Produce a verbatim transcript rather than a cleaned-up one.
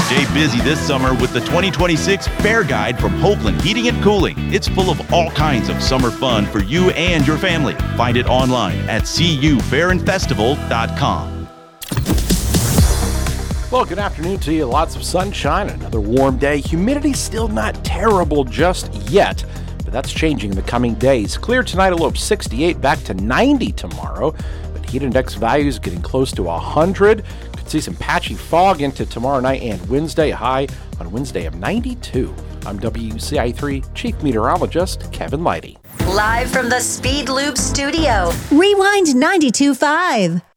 Stay busy this summer with the twenty twenty-six Fair Guide from Hoagland Heating and Cooling. It's full of all kinds of summer fun for you and your family. Find it online at c u fair and festival dot com. Well, good afternoon to you. Lots of sunshine, another warm day. Humidity still not terrible just yet, but that's changing in the coming days. Clear tonight, a low of sixty-eight, back to ninety tomorrow. But heat index values getting close to one hundred. Could see some patchy fog into tomorrow night and Wednesday. High on Wednesday of ninety-two. I'm W C I three Chief Meteorologist Kevin Leidy. Live from the Speed Loop studio. Rewind ninety-two point five.